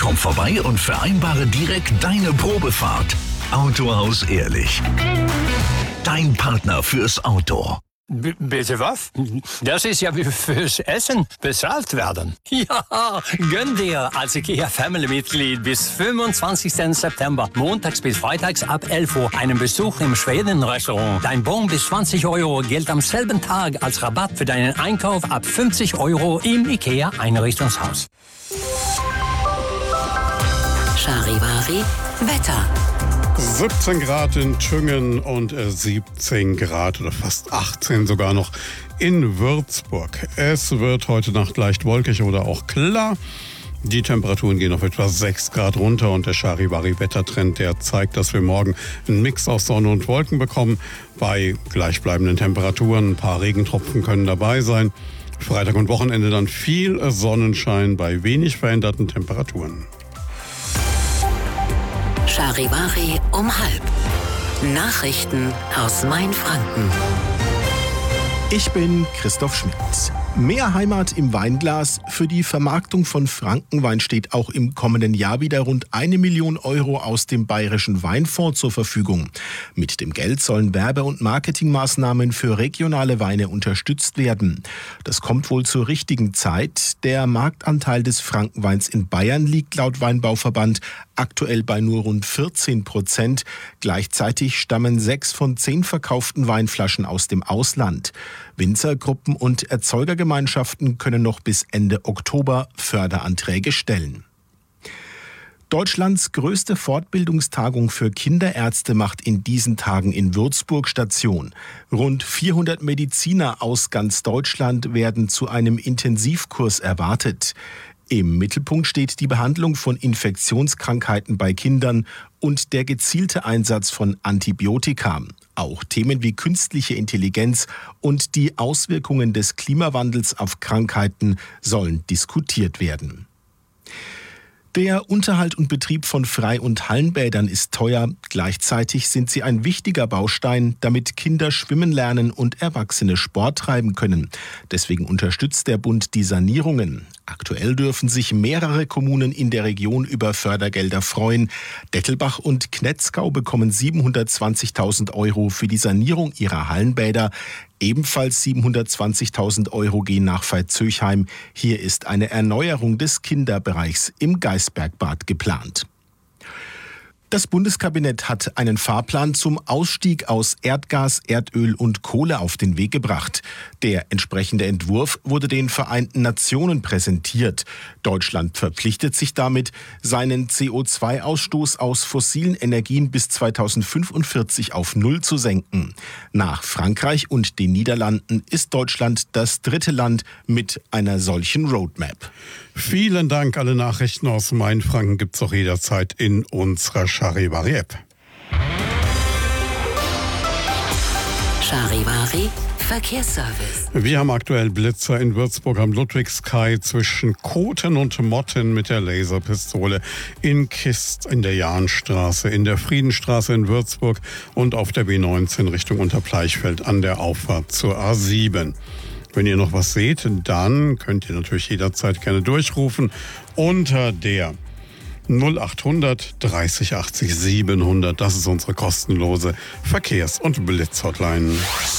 Komm vorbei und vereinbare direkt deine Probefahrt. Autohaus Ehrlich. Dein Partner fürs Auto. Bitte was? Das ist ja wie fürs Essen bezahlt werden. Ja, gönn dir als IKEA-Family-Mitglied bis 25. September, montags bis freitags ab 11 Uhr, einen Besuch im Schweden-Restaurant. Dein Bon bis 20 € gilt am selben Tag als Rabatt für deinen Einkauf ab 50 € im IKEA-Einrichtungshaus. Charivari Wetter. 17 Grad in Tüngen und 17 Grad oder fast 18 sogar noch in Würzburg. Es wird heute Nacht leicht wolkig oder auch klar. Die Temperaturen gehen auf etwa 6 Grad runter und der Charivari-Wettertrend, der zeigt, dass wir morgen einen Mix aus Sonne und Wolken bekommen. Bei gleichbleibenden Temperaturen, ein paar Regentropfen können dabei sein. Freitag und Wochenende dann viel Sonnenschein bei wenig veränderten Temperaturen. Charivari um 12:30. Nachrichten aus Mainfranken. Ich bin Christoph Schmidt. Mehr Heimat im Weinglas. Für die Vermarktung von Frankenwein steht auch im kommenden Jahr wieder rund 1 Million € aus dem Bayerischen Weinfonds zur Verfügung. Mit dem Geld sollen Werbe- und Marketingmaßnahmen für regionale Weine unterstützt werden. Das kommt wohl zur richtigen Zeit. Der Marktanteil des Frankenweins in Bayern liegt laut Weinbauverband aktuell bei nur rund 14%. Gleichzeitig stammen 6 von 10 verkauften Weinflaschen aus dem Ausland. Winzergruppen und Erzeugergemeinschaften können noch bis Ende Oktober Förderanträge stellen. Deutschlands größte Fortbildungstagung für Kinderärzte macht in diesen Tagen in Würzburg Station. Rund 400 Mediziner aus ganz Deutschland werden zu einem Intensivkurs erwartet. Im Mittelpunkt steht die Behandlung von Infektionskrankheiten bei Kindern und der gezielte Einsatz von Antibiotika. Auch Themen wie künstliche Intelligenz und die Auswirkungen des Klimawandels auf Krankheiten sollen diskutiert werden. Der Unterhalt und Betrieb von Frei- und Hallenbädern ist teuer. Gleichzeitig sind sie ein wichtiger Baustein, damit Kinder schwimmen lernen und Erwachsene Sport treiben können. Deswegen unterstützt der Bund die Sanierungen. Aktuell dürfen sich mehrere Kommunen in der Region über Fördergelder freuen. Dettelbach und Knetzgau bekommen 720.000 € für die Sanierung ihrer Hallenbäder. Ebenfalls 720.000 € gehen nach Veitshöchheim. Hier ist eine Erneuerung des Kinderbereichs im Geisbergbad geplant. Das Bundeskabinett hat einen Fahrplan zum Ausstieg aus Erdgas, Erdöl und Kohle auf den Weg gebracht. Der entsprechende Entwurf wurde den Vereinten Nationen präsentiert. Deutschland verpflichtet sich damit, seinen CO2-Ausstoß aus fossilen Energien bis 2045 auf Null zu senken. Nach Frankreich und den Niederlanden ist Deutschland das dritte Land mit einer solchen Roadmap. Vielen Dank. Alle Nachrichten aus Mainfranken gibt es auch jederzeit in unserer Charivari-App. Charivari Verkehrsservice. Wir haben aktuell Blitzer in Würzburg am Ludwigskai zwischen Koten und Motten mit der Laserpistole, in Kist in der Jahnstraße, in der Friedenstraße in Würzburg und auf der B19 Richtung Unterbleichfeld an der Auffahrt zur A7. Wenn ihr noch was seht, dann könnt ihr natürlich jederzeit gerne durchrufen unter der 0800 30 80 700. Das ist unsere kostenlose Verkehrs- und Blitzhotline.